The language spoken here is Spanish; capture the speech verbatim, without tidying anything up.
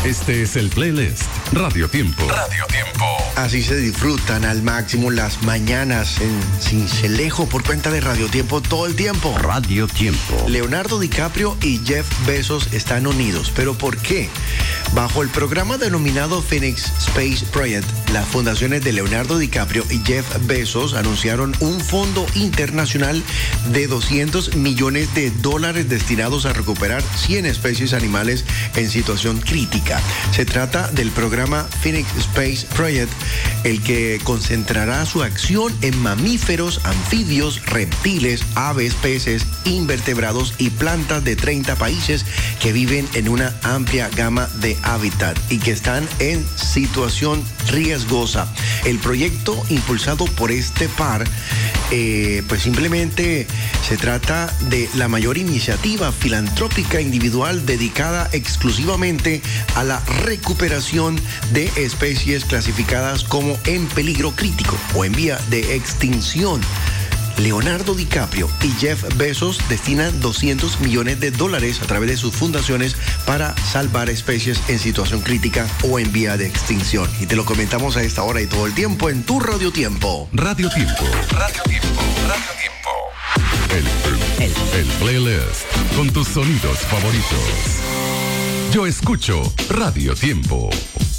Este es el playlist Radio Tiempo. Radio Tiempo. Así se disfrutan al máximo las mañanas en Cincelejo por cuenta de Radio Tiempo todo el tiempo. Radio Tiempo. Leonardo DiCaprio y Jeff Bezos están unidos. ¿Pero por qué? Bajo el programa denominado Phoenix Space Project, las fundaciones de Leonardo DiCaprio y Jeff Bezos anunciaron un fondo internacional de doscientos millones de dólares destinados a recuperar cien especies animales en situación crítica. Se trata del programa Phoenix Space Project, el que concentrará su acción en mamíferos, anfibios, reptiles, aves, peces, invertebrados y plantas de treinta países que viven en una amplia gama de hábitat y que están en situación riesgosa. El proyecto impulsado por este par, eh, pues simplemente se trata de la mayor iniciativa filantrópica individual dedicada exclusivamente a la recuperación de especies clasificadas como en peligro crítico o en vía de extinción. Leonardo DiCaprio y Jeff Bezos destinan doscientos millones de dólares a través de sus fundaciones para salvar especies en situación crítica o en vía de extinción. Y te lo comentamos a esta hora y todo el tiempo en tu Radio Tiempo. Radio Tiempo. Radio Tiempo. Radio Tiempo. El, el, el playlist con tus sonidos favoritos. Yo escucho Radio Tiempo.